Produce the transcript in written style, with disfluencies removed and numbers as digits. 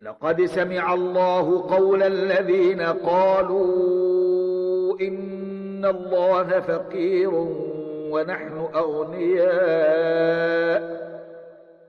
لقد سمع الله قول الذين قالوا إن الله فقير ونحن أغنياء